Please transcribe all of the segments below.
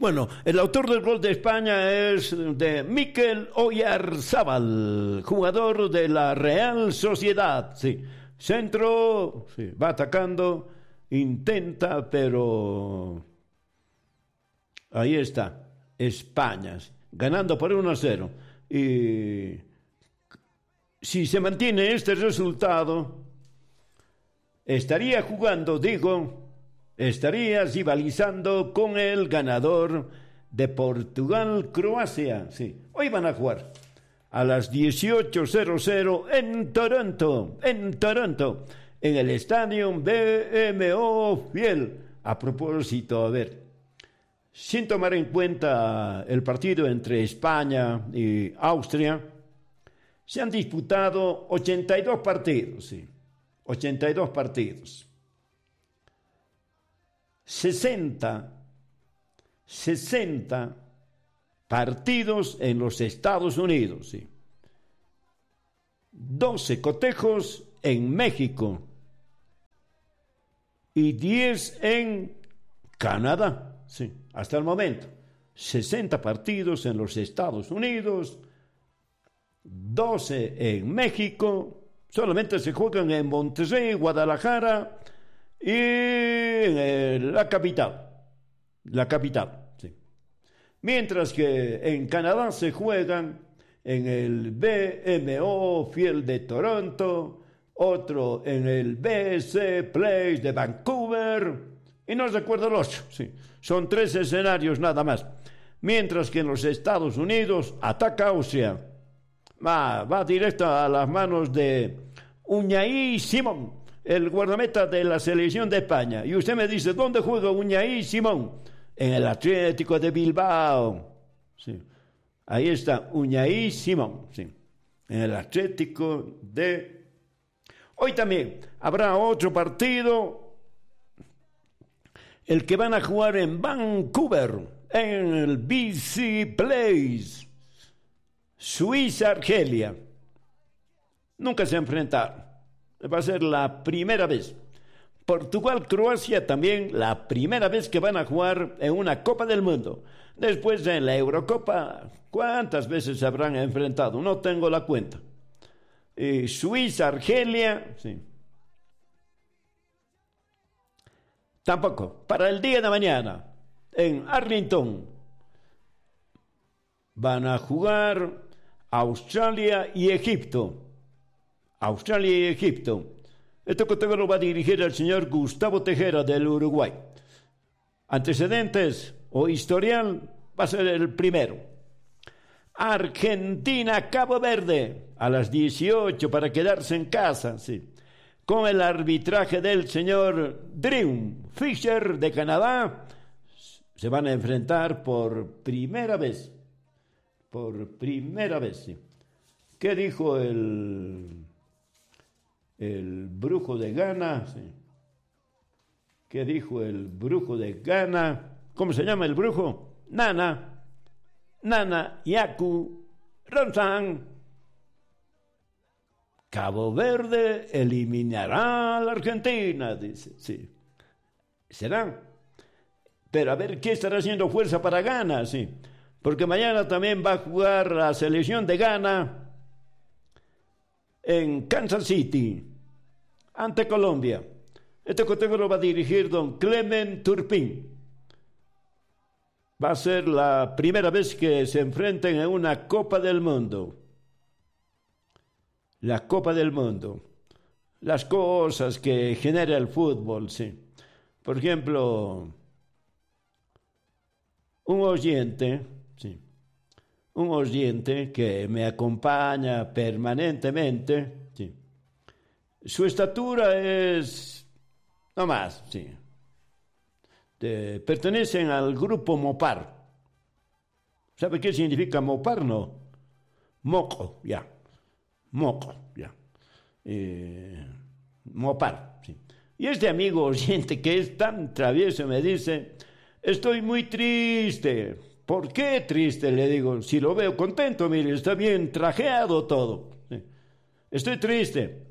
Bueno, el autor del gol de España es de Mikel Oyarzábal, jugador de la Real Sociedad. Sí, centro, sí, va atacando, intenta, pero ahí está, España, ganando por 1-0. Y si se mantiene este resultado, estaría rivalizando con el ganador de Portugal-Croacia. Sí, hoy van a jugar a las 18:00 en Toronto, en el estadio BMO Field. A propósito, a ver, sin tomar en cuenta el partido entre España y Austria, se han disputado 82 partidos, sí, 82 partidos. 60 partidos en los Estados Unidos, sí. 12 cotejos en México y 10 en Canadá, sí, hasta el momento. 60 partidos en los Estados Unidos, 12 en México, solamente se juegan en Monterrey, Guadalajara y en la capital, sí. Mientras que en Canadá se juegan en el BMO Field de Toronto, otro en el BC Place de Vancouver, y no recuerdo el otro, sí. Son 3 escenarios nada más. Mientras que en los Estados Unidos ataca Austria, va directo a las manos de Unai Simón, el guardameta de la selección de España. Y usted me dice, ¿dónde juega Unai Simón? En el Atlético de Bilbao. Sí. Ahí está Unai Simón, sí. En el Atlético de... Hoy también habrá otro partido, el que van a jugar en Vancouver, en el BC Place. Suiza-Argelia. Nunca se enfrentaron. Va a ser la primera vez. Portugal-Croacia también la primera vez que van a jugar en una Copa del Mundo. Después en la Eurocopa, ¿cuántas veces se habrán enfrentado? No tengo la cuenta. Suiza-Argelia, sí. Tampoco. Para el día de mañana, en Arlington, van a jugar Australia y Egipto. Este cotejo lo va a dirigir el señor Gustavo Tejera del Uruguay. Antecedentes o historial va a ser el primero. Argentina-Cabo Verde a las 18 para quedarse en casa, sí. Con el arbitraje del señor Drew Fisher de Canadá, se van a enfrentar por primera vez. Sí. ¿Qué dijo el brujo de Ghana? Sí. ¿Qué dijo el brujo de Ghana? ¿Cómo se llama el brujo? Nana Yaku Ronsan. Cabo Verde eliminará a la Argentina, dice. Sí. ¿Será? Pero a ver qué estará haciendo fuerza para Ghana, sí. Porque mañana también va a jugar la selección de Ghana en Kansas City ante Colombia. Este cotejo lo va a dirigir don Clement Turpin. Va a ser la primera vez que se enfrenten en una Copa del Mundo. La Copa del Mundo. Las cosas que genera el fútbol, sí. Por ejemplo, un oyente que me acompaña permanentemente, sí. Su estatura es, no más, sí. Pertenecen al grupo Mopar. ¿Sabe qué significa Mopar? No. Moco, ya. Mopar, sí. Y este amigo oyente que es tan travieso me dice, estoy muy triste. ¿Por qué triste? Le digo, si lo veo contento, mire, está bien trajeado todo. Sí. Estoy triste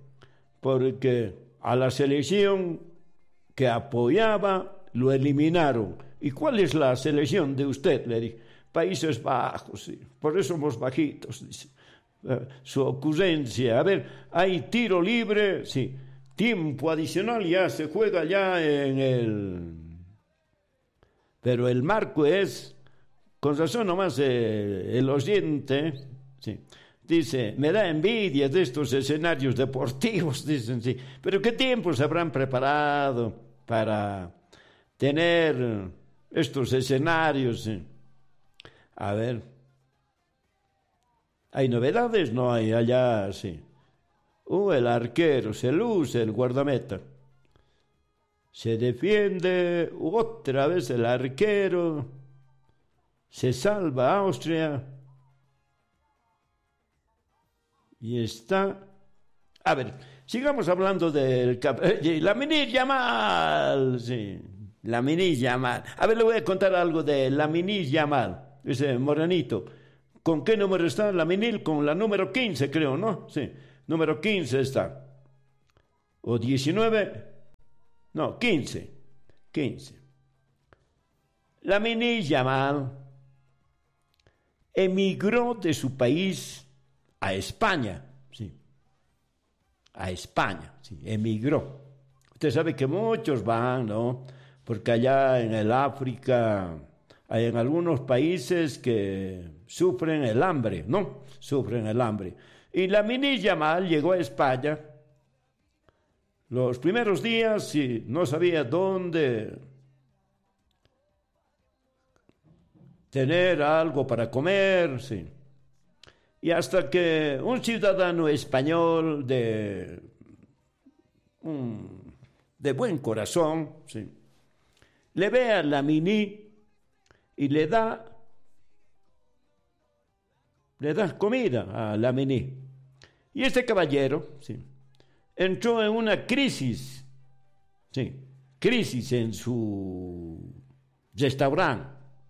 porque a la selección que apoyaba lo eliminaron ¿y cuál es la selección de usted? Le dije, Países Bajos, sí. Por eso somos bajitos, dice. Su ocurrencia, a ver, hay tiro libre, sí. Tiempo adicional ya se juega ya en el... Pero el marco es, con razón nomás el oyente, sí, dice, me da envidia de estos escenarios deportivos, dicen, sí, pero ¿qué tiempo se habrán preparado para tener estos escenarios? Sí. A ver, ¿hay novedades? No hay allá, sí. El arquero se luce, el guardameta. Se defiende otra vez el arquero. Se salva Austria. Y está... A ver, sigamos hablando del... Lamine Yamal. Sí, Lamine Yamal. A ver, le voy a contar algo de Lamine Yamal. Ese morenito. ¿Con qué número está Lamine? Con la número 15, creo, ¿no? Sí, número 15 está. O 19... No, 15. Lamine Yamal emigró de su país a España, sí. A España, sí, emigró. Usted sabe que muchos van, ¿no? Porque allá en el África hay en algunos países que sufren el hambre, ¿no? Sufren el hambre. Y Lamine Yamal llegó a España. Los primeros días, sí, no sabía dónde tener algo para comer, sí. Y hasta que un ciudadano español de buen corazón, sí, le ve a Lamine y le da comida a Lamine. Y este caballero, sí, entró en una crisis en su restaurante.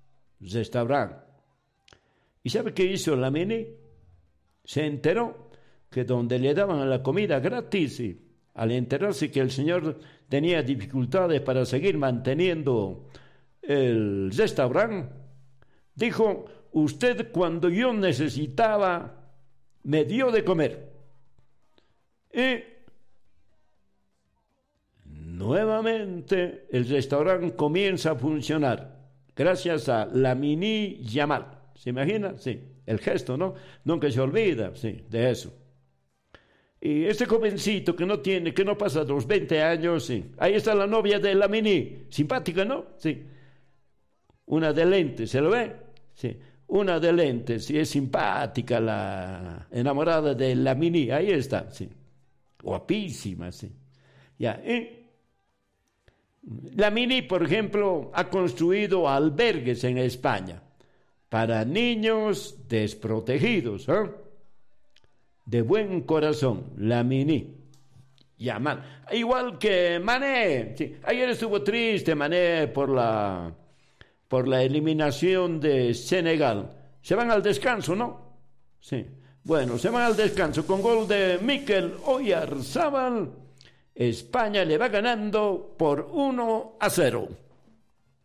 ¿Y sabe qué hizo Lamine? Se enteró que donde le daban la comida gratis, sí, al enterarse que el señor tenía dificultades para seguir manteniendo el restaurante, dijo, usted cuando yo necesitaba me dio de comer. Y nuevamente el restaurante comienza a funcionar gracias a Lamine Yamal. ¿Se imagina? Sí, el gesto, ¿no? Nunca se olvida, sí, de eso. Y este jovencito que no pasa los 20 años, sí. Ahí está la novia de Lamine, simpática, ¿no? Sí. Una de lentes, ¿se lo ve? Sí. Una de lentes, sí, es simpática la enamorada de Lamine, ahí está, sí. Guapísima, sí. Ya, Lamine, por ejemplo, ha construido albergues en España para niños desprotegidos, ¿eh? De buen corazón, Lamine Yamal. Igual que Mané, sí. Ayer estuvo triste Mané por la eliminación de Senegal. Se van al descanso, ¿no? Sí. Bueno, se van al descanso con gol de Mikel Oyarzabal. España le va ganando por 1-0.